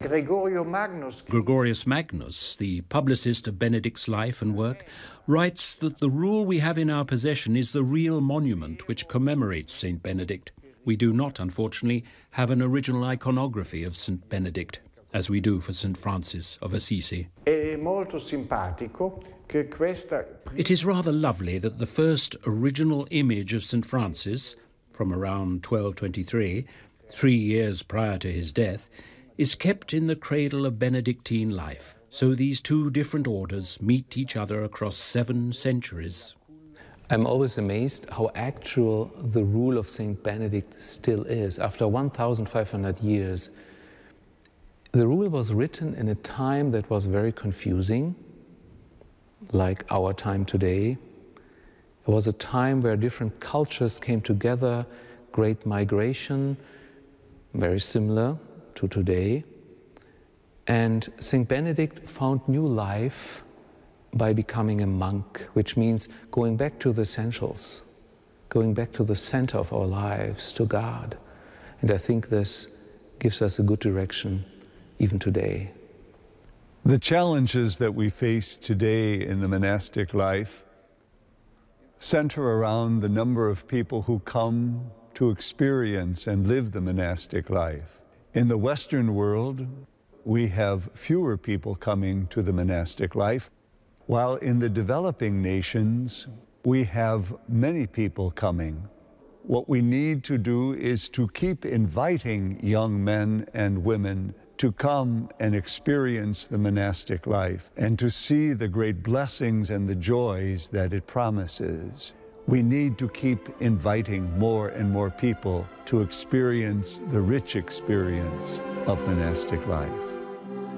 Gregorius Magnus, the publicist of Benedict's life and work, writes that the rule we have in our possession is the real monument which commemorates Saint Benedict. We do not, unfortunately, have an original iconography of Saint Benedict, as we do for Saint Francis of Assisi. It is rather lovely that the first original image of Saint Francis, from around 1223, 3 years prior to his death, is kept in the cradle of Benedictine life. So these two different orders meet each other across 7 centuries. I'm always amazed how actual the rule of Saint Benedict still is. After 1,500 years, the rule was written in a time that was very confusing, like our time today. It was a time where different cultures came together, great migration, very similar to today. And Saint Benedict found new life by becoming a monk, which means going back to the essentials, going back to the center of our lives, to God. And I think this gives us a good direction even today. The challenges that we face today in the monastic life center around the number of people who come to experience and live the monastic life. In the Western world, we have fewer people coming to the monastic life, while in the developing nations, we have many people coming. What we need to do is to keep inviting young men and women to come and experience the monastic life and to see the great blessings and the joys that it promises. We need to keep inviting more and more people to experience the rich experience of monastic life.